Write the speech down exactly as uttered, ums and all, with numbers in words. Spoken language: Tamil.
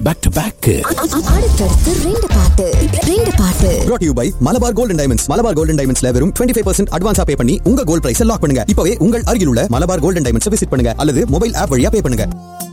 back to back. அடுத்தடுத்து ரெண்டு பாட்டு ரெண்டு பாட்டு brought to you by Malabar golden diamonds. Malabar golden டைமண்ட்ஸ்ல வெறும் இருபத்தி ஐந்து பர்சன்ட் அட்வான்ஸா பே பண்ணி உங்க கோல்ட் பிரைஸை லாக் பண்ணுங்க. இப்பவே உங்கள் அருகில் உள்ள மலபார் கோல்டன் டைமண்ட்ஸ் விசிட் பண்ணுங்க அல்லது மொபைல் ஆப் வழியா பே பண்ணுங்க.